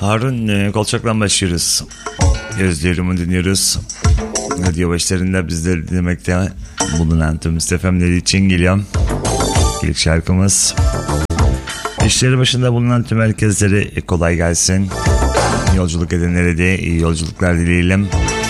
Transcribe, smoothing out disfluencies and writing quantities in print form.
Harun Kolçak'tan başlıyoruz. Gözlerimi dinliyoruz. Radyo başlarında bizleri dinlemekte bulunan tüm müstefemleri için geliyor. İlk şarkımız. İşleri başında bulunan tüm herkeslere kolay gelsin. Yolculuk edenlere de iyi yolculuklar dileyelim.